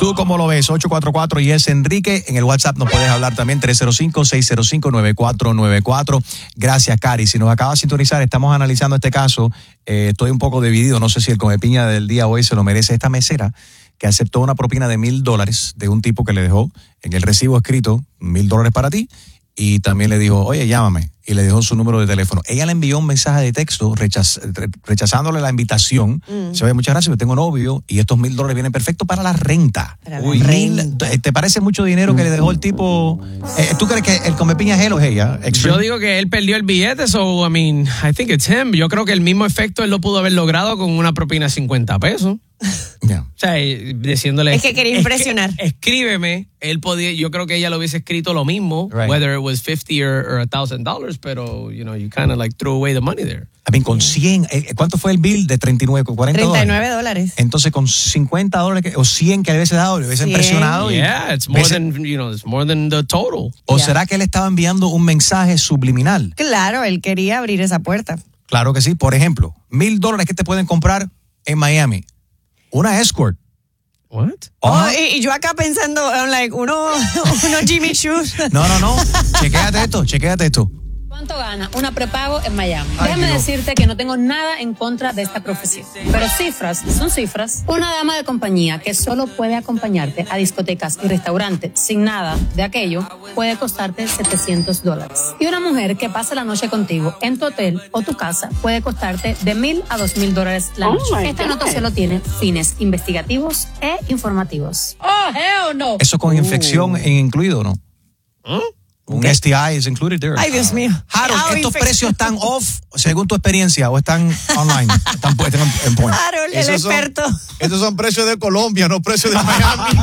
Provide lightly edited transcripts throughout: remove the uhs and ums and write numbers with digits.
¿Tú cómo lo ves? 844 y es Enrique. En el WhatsApp nos puedes hablar también, 305-605-9494. Gracias, Cari. Si nos acabas de sintonizar, estamos analizando este caso. Estoy un poco dividido. No sé si el Comepiña del día hoy se lo merece. Esta mesera que aceptó una propina de $1,000 de un tipo que le dejó en el recibo escrito $1,000 para ti. Y también le dijo, oye, llámame. Y le dejó su número de teléfono. Ella le envió un mensaje de texto rechazándole la invitación. Se ve, muchas gracias, yo tengo novio y estos $1,000 vienen perfectos para la renta. ¿Te parece mucho dinero que le dejó el tipo? ¿Tú crees que el Comepiña es él o es ella? Yo digo que él perdió el billete, so, I mean, I think it's him. Yo creo que el mismo efecto él lo pudo haber logrado con una propina de $50. Yeah. O sea, diciéndole... Es que quería impresionar. Escríbeme. Él podía, yo creo que ella lo hubiese escrito lo mismo, right, whether it was $50 or $1,000, pero, you know, you kind of like threw away the money there. I mean, con 100, ¿cuánto fue el bill de $39, $40? $39. Entonces, con $50 o 100 que le hubiese dado, le hubiese impresionado. Yeah, it's more than, you know, it's more than the total. ¿O será que él estaba enviando un mensaje subliminal? Claro, él quería abrir esa puerta. Claro que sí. Por ejemplo, $1,000 que te pueden comprar en Miami. Una escort. What? Y yo acá pensando, like, unos Jimmy Shoes. No. Chequéate esto. ¿Cuánto gana una prepago en Miami? Déjame decirte que no tengo nada en contra de esta profesión. Pero cifras son cifras. Una dama de compañía que solo puede acompañarte a discotecas y restaurantes sin nada de aquello puede costarte $700. Y una mujer que pasa la noche contigo en tu hotel o tu casa puede costarte de $1,000 a $2,000 la noche. Esta nota solo tiene fines investigativos e informativos. ¡Oh, hell no! Eso con infección incluido, ¿no? Un STI is included there. Ay, Dios mío. Harold, ¿estos precios están off según tu experiencia o están online? Están en point. Harold, el experto. Esos son precios de Colombia, no precios de Miami.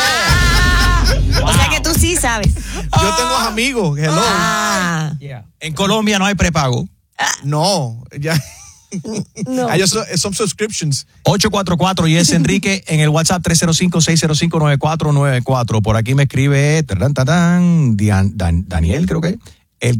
O sea que tú sí sabes. Yo tengo amigos, hello. Yeah. En Colombia no hay prepago. No, ya. No. Hay some subscriptions. 844 y es Enrique en el WhatsApp 305-605-9494. Por aquí me escribe Daniel, creo que el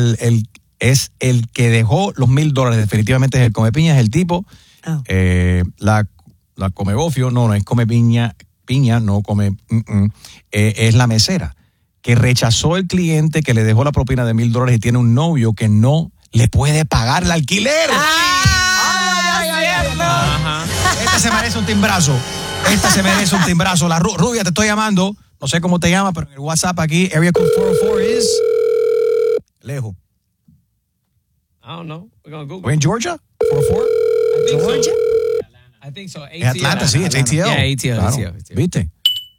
que dejó los $1,000. Definitivamente es el Comepiña, es el tipo. La Comegofio, no es Comepiña, no come. Es la mesera que rechazó el cliente que le dejó la propina de $1,000 y tiene un novio que no le puede pagar el alquiler. Esta se merece un timbrazo. La rubia, te estoy llamando. No sé cómo te llamas, pero en el WhatsApp aquí, area code 404 es lejos. I don't know. We're going to Google. ¿We're in Georgia? 404? Georgia. I think so. Es Atlanta, sí, es ATL. Yeah, ATL. Claro. ATL. ¿Viste?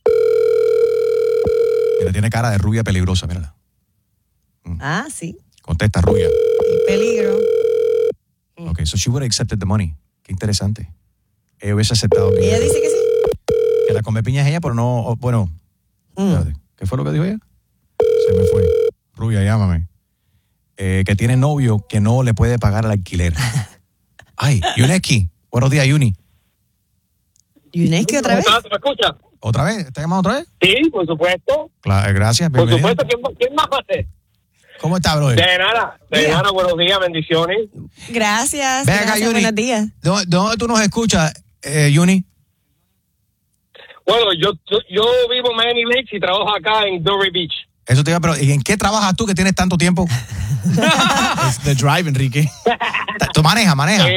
Mira, tiene cara de rubia peligrosa, mírala. Sí. Contesta, rubia. El peligro. Okay, so she would have accepted the money. Qué interesante. Ella hubiese aceptado. Ella dice que sí. Que la Comepiña es ella, pero no, bueno. Espérate, ¿qué fue lo que dijo ella? Se me fue. Rubia, llámame. Que tiene novio que no le puede pagar el alquiler. Ay, Yuneski. Buenos días, Yuni. ¿Yuneski otra vez? ¿Me escucha? ¿Otra vez? ¿Estás llamando otra vez? Sí, por supuesto. Claro, gracias. Por Bienvenido. supuesto, ¿quién más va a ser? ¿Cómo está, brother? De nada, buenos días, bendiciones. Gracias. Ven acá, Gracias, Yuni. buenos días. ¿De dónde tú nos escuchas, Yuni? Bueno, yo vivo en Miami Lakes y trabajo acá en Dover Beach. Eso te iba a preguntar. ¿Y en qué trabajas tú que tienes tanto tiempo? It's the drive, Enrique. ¿Tú maneja?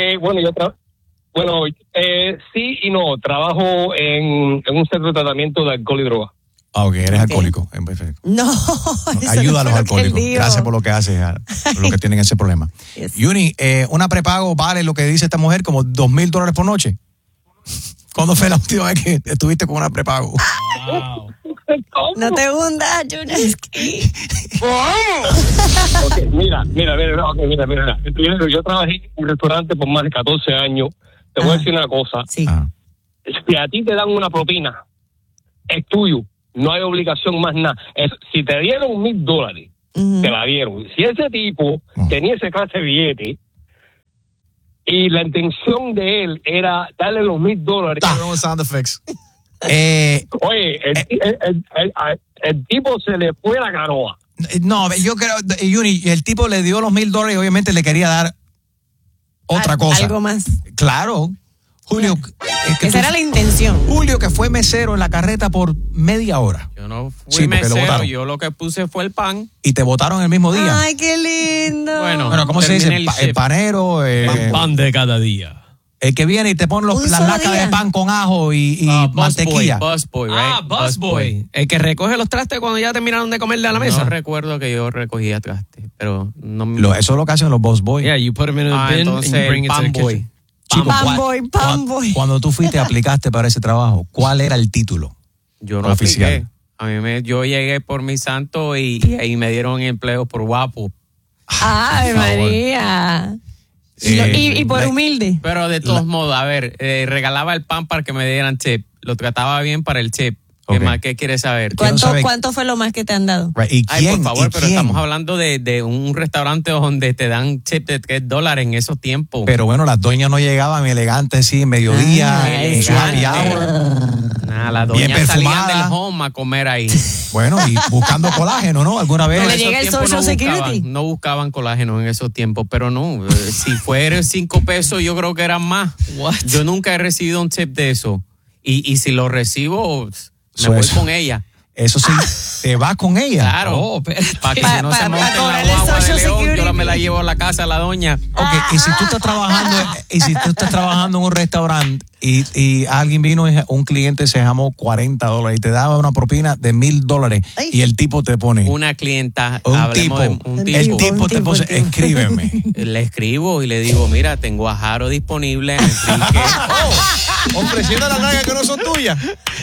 Sí y no. Trabajo en un centro de tratamiento de alcohol y droga. Ok, eres alcohólico. Perfecto. No, Ayuda a los alcohólicos. Dios. Gracias por lo que haces, por lo que tienen ese problema. Yes. Yuni, una prepago vale lo que dice esta mujer como $2,000 por noche. ¿Cuándo fue la última vez que estuviste con una prepago? Wow. No te hundas, Yuneski. Okay, mira. Primero, yo trabajé en un restaurante por más de 14 años. Te voy a decir una cosa. Sí. Si a ti te dan una propina, es tuyo. No hay obligación más nada. Si te dieron $1,000, te la dieron. Si ese tipo tenía ese clase de billete y la intención de él era darle los $1,000. Sound effects. Oye, el tipo se le fue la canoa. No, yo creo, Yuni, el tipo le dio los $1,000 y obviamente le quería dar otra cosa. Algo más. Claro. Julio, Esa era la intención. Julio, que fue mesero en la carreta por media hora. Yo no fui Sí, porque lo mesero, botaron. yo lo que puse fue el pan. Y te votaron el mismo día. Ay, qué lindo. Bueno, ¿cómo se dice? terminé El shift. panero. Pan de cada día. El que viene y te pone Un las solo lacas día. de pan con ajo y mantequilla. Busboy, right? Ah, Busboy. El que recoge los trastes cuando ya terminaron de comerle a la mesa. No recuerdo que yo recogía trastes, pero no me... Eso es lo que hacen los boss boys. Yeah, you put them in a bin entonces and you bring it to the pan boy. kitchen. Chico, Pan boy. Cuando tú fuiste y aplicaste para ese trabajo, ¿cuál era el título? Yo no Oficial. apliqué. Yo llegué por mi santo y me dieron empleo por guapo. Ay, María. Y por humilde. Pero de todos modos, a ver, regalaba el pan para que me dieran tip. Lo trataba bien para el tip. ¿Qué Ok. más? ¿Qué quieres saber? ¿Cuánto fue lo más que te han dado? Right. ¿Y Ay, quién? por favor, ¿Y pero quién? estamos hablando de un restaurante donde te dan tip de $3 en esos tiempos. Pero bueno, las doñas no llegaban elegantes, sí, en mediodía, en happy hour. Nada, las Bien doñas salían perfumada. del home a comer ahí. Bueno, y buscando colágeno, ¿no? ¿Alguna vez? No le En esos llega el tiempos Social Security. No buscaban colágeno en esos tiempos, pero no. Si fuera 5 pesos, yo creo que eran más. Yo nunca he recibido un tip de eso. Y si lo recibo, me voy Eso. con ella. Eso sí, te vas con ella. Claro, para que Pa- no se pa- monte pa en la cobrarle guagua de Social León, Security. yo me la llevo a la casa a la doña. Ok, y si tú estás trabajando en un restaurante y alguien vino y un cliente se llamó $40 y te daba una propina de $1,000 y el tipo te pone Una clienta, un hablemos tipo, de un el tipo. tipo te pone, escríbeme. Le escribo y le digo, mira, tengo a Jaro disponible, Enrique. Ofreciendo las nalgas que no son tuyas.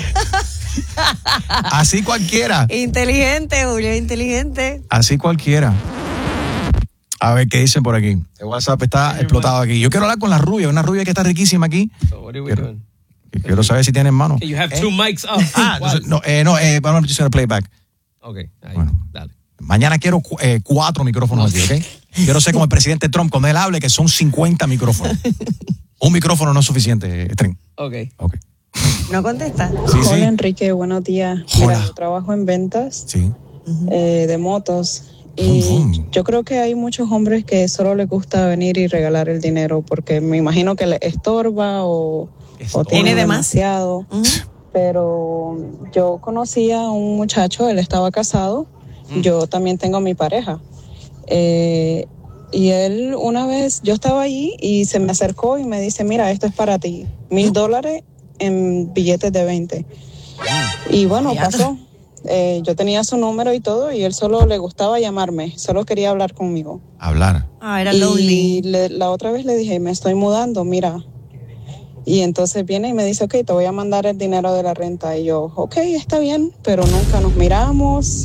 Así cualquiera, Inteligente, Julio, inteligente. así cualquiera. A ver qué dicen por aquí. El WhatsApp está explotado aquí. Yo quiero hablar con la rubia, una rubia que está riquísima aquí. So what are we doing? Quiero saber si tiene hermano. You have two mics up. Entonces, vamos a hacer playback. Ok, ahí, Bueno. dale. Mañana quiero 4 micrófonos aquí, ¿ok? Quiero ser como el presidente Trump cuando él hable, que son 50 micrófonos. Un micrófono no es suficiente, Tren. Ok. Ok. ¿No contesta? Sí, Hola sí. Enrique, buenos días. Hola. Mira, yo trabajo en ventas Sí. de motos y yo creo que hay muchos hombres que solo les gusta venir y regalar el dinero porque me imagino que les estorba o tiene de más. demasiado. Pero yo conocí a un muchacho, él estaba casado, yo también tengo mi pareja. Y él una vez, yo estaba allí y se me acercó y me dice, mira, esto es para ti, $1,000 en billetes de 20. Y bueno, pasó. Yo tenía su número y todo y él solo le gustaba llamarme, solo quería hablar conmigo. Hablar. Ah, era lonely. Y la otra vez le dije, me estoy mudando, mira. Y entonces viene y me dice, ok, te voy a mandar el dinero de la renta. Y yo, ok, está bien, pero nunca nos miramos,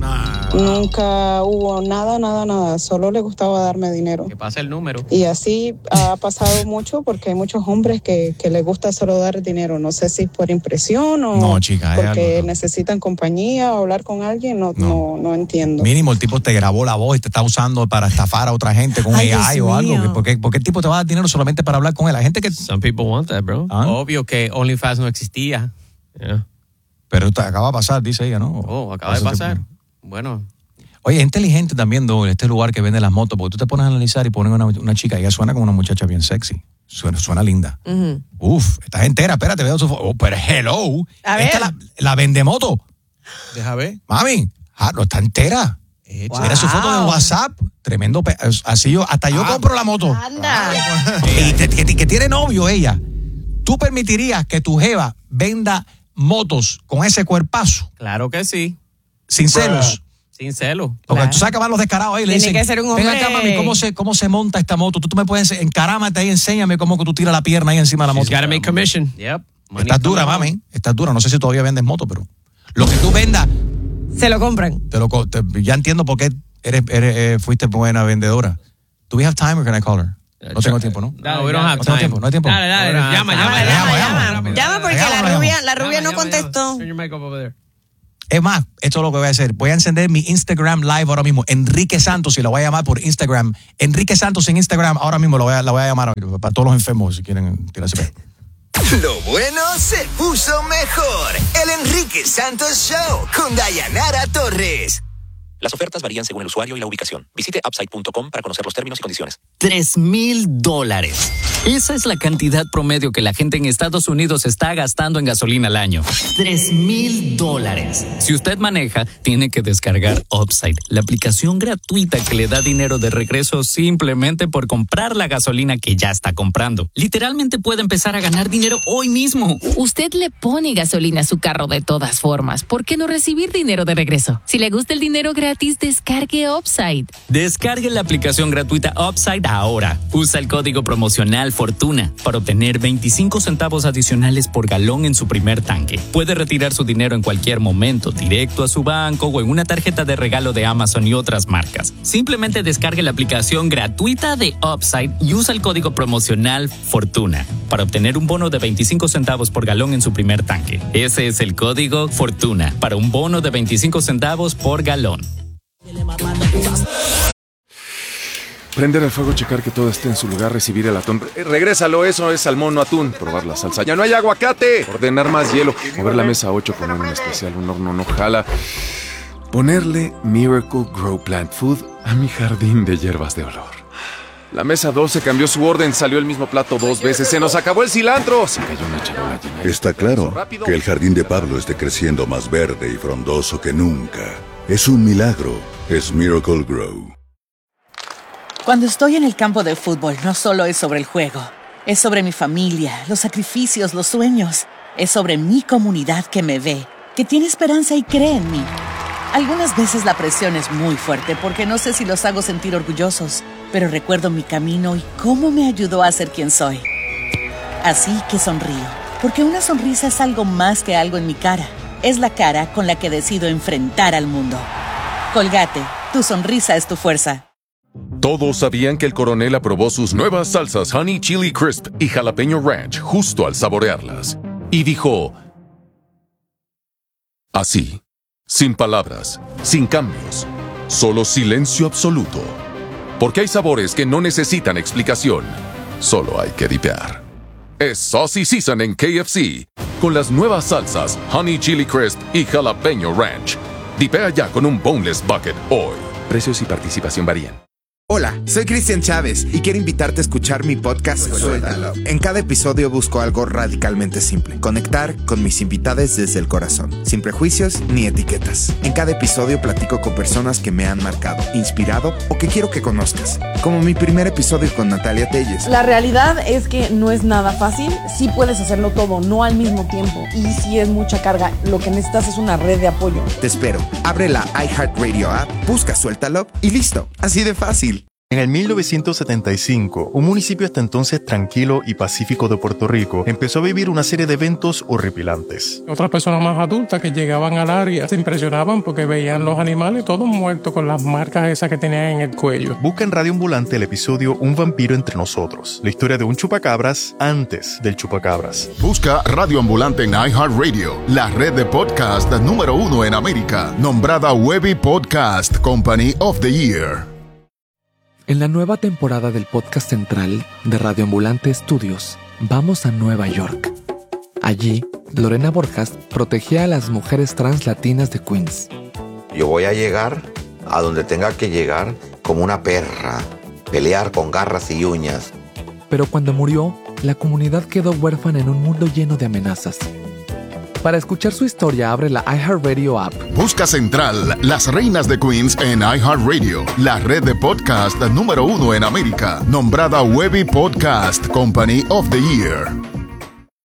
nunca hubo nada, solo le gustaba darme dinero. Que pasa el número. Y así ha pasado mucho porque hay muchos hombres que les gusta solo dar dinero. No sé si es por impresión o No, chica, es porque algo- necesitan compañía o hablar con alguien, no entiendo. Mínimo el tipo te grabó la voz y te está usando para estafar a otra gente con Ay, AI Dios o algo. mío. ¿Por qué el tipo te va a dar dinero solamente para hablar con él? Hay gente que... Some people want that, bro. ¿Ah? Obvio que OnlyFans no existía. Yeah. Pero te acaba de pasar, dice ella, ¿no? Oh, acaba de Eso te- pasar. Bueno, Oye, es inteligente también, este lugar que vende las motos, porque tú te pones a analizar y pones una chica y ella suena como una muchacha bien sexy. Suena linda. Uf, estás entera, espérate, veo su foto. Oh, pero hello. A ver. Esta la vende moto. Deja ver. Mami, no está entera. Mira su foto de WhatsApp. Tremendo. Así yo compro la moto. Anda. Y que tiene novio ella. ¿Tú permitirías que tu jeva venda motos con ese cuerpazo? claro que sí. Sin celos. Sin celo. Porque Claro. tú sabes que van los descarados ahí y le Tiene dicen, que ser un ven hombre- acá, mami, ¿cómo se monta esta moto? Tú me puedes encarámate ahí, enséñame cómo que tú tiras la pierna ahí encima de la She's moto. gotta make commission. Yep. Estás dura, mami. Estás dura. No sé si todavía vendes moto, pero lo que tú vendas, Se lo compran. ya entiendo por qué fuiste buena vendedora. ¿Do we have time or can I call her? No tengo tiempo, ¿no? No, we don't have No tengo time. tiempo, no hay tiempo. Dale, llama. Llama porque la rubia no contestó. Turn your mic up over there. Es más, esto es lo que voy a hacer. Voy a encender mi Instagram Live ahora mismo. Enrique Santos, y lo voy a llamar por Instagram. Enrique Santos en Instagram, ahora mismo la voy a llamar para todos los enfermos si quieren tirarse pedo. Lo bueno se puso mejor. El Enrique Santos Show con Dayanara Torres. Las ofertas varían según el usuario y la ubicación. Visite upside.com para conocer los términos y condiciones. $3,000. Esa es la cantidad promedio que la gente en Estados Unidos está gastando en gasolina al año. $3,000. Si usted maneja, tiene que descargar Upside, la aplicación gratuita que le da dinero de regreso simplemente por comprar la gasolina que ya está comprando. Literalmente puede empezar a ganar dinero hoy mismo. Usted le pone gasolina a su carro de todas formas. ¿Por qué no recibir dinero de regreso? Si le gusta el dinero gratis, descargue Upside. Descargue la aplicación gratuita Upside ahora. Usa el código promocional Fortuna para obtener 25 centavos adicionales por galón en su primer tanque. Puede retirar su dinero en cualquier momento, directo a su banco o en una tarjeta de regalo de Amazon y otras marcas. Simplemente descargue la aplicación gratuita de Upside y usa el código promocional Fortuna para obtener un bono de 25 centavos por galón en su primer tanque. Ese es el código Fortuna para un bono de 25 centavos por galón. Prender el fuego, checar que todo esté en su lugar, recibir el atún. Regrésalo, eso es salmón, no atún. Probar la salsa. ¡Ya no hay aguacate! Ordenar más hielo. Mover la mesa 8, poner un especial, un horno no jala. Ponerle Miracle Grow Plant Food a mi jardín de hierbas de olor. La mesa 12 cambió su orden, salió el mismo plato 2 veces. ¡Se nos acabó el cilantro! Se cayó una charola llena. Está claro que el jardín de Pablo esté creciendo más verde y frondoso que nunca. Es un milagro. Es Miracle Grow. Cuando estoy en el campo de fútbol, no solo es sobre el juego. Es sobre mi familia, los sacrificios, los sueños. Es sobre mi comunidad que me ve, que tiene esperanza y cree en mí. Algunas veces la presión es muy fuerte porque no sé si los hago sentir orgullosos, pero recuerdo mi camino y cómo me ayudó a ser quien soy. Así que sonrío, porque una sonrisa es algo más que algo en mi cara. Es la cara con la que decido enfrentar al mundo. Colgate, tu sonrisa es tu fuerza. Todos sabían que el coronel aprobó sus nuevas salsas Honey Chili Crisp y Jalapeño Ranch justo al saborearlas. Y dijo... así, sin palabras, sin cambios, solo silencio absoluto. Porque hay sabores que no necesitan explicación, solo hay que dipear. Es Saucy Season en KFC, con las nuevas salsas Honey Chili Crisp y Jalapeño Ranch. Dipea ya con un Boneless Bucket hoy. Precios y participación varían. Hola, soy Cristian Chávez y quiero invitarte a escuchar mi podcast Suéltalo. En cada episodio busco algo radicalmente simple: conectar con mis invitados desde el corazón, sin prejuicios ni etiquetas. En cada episodio platico con personas que me han marcado, inspirado o que quiero que conozcas, como mi primer episodio con Natalia Telles. La realidad es que no es nada fácil. Sí puedes hacerlo todo, no al mismo tiempo, y sí es mucha carga. Lo que necesitas es una red de apoyo. Te espero. Abre la iHeartRadio app, busca Suéltalo y listo. Así de fácil. En el 1975, un municipio hasta entonces tranquilo y pacífico de Puerto Rico empezó a vivir una serie de eventos horripilantes. Otras personas más adultas que llegaban al área se impresionaban porque veían los animales todos muertos con las marcas esas que tenían en el cuello. Busca en Radio Ambulante el episodio Un vampiro entre nosotros, la historia de un chupacabras antes del chupacabras. Busca Radio Ambulante en iHeartRadio, la red de podcast número 1 en América, nombrada Webby Podcast Company of the Year. En la nueva temporada del podcast central de Radio Ambulante Studios, vamos a Nueva York. Allí, Lorena Borjas protegía a las mujeres trans latinas de Queens. Yo voy a llegar a donde tenga que llegar como una perra, pelear con garras y uñas. Pero cuando murió, la comunidad quedó huérfana en un mundo lleno de amenazas. Para escuchar su historia, abre la iHeartRadio app. Busca Central, Las Reinas de Queens en iHeartRadio, la red de podcast número 1 en América, nombrada Webby Podcast Company of the Year.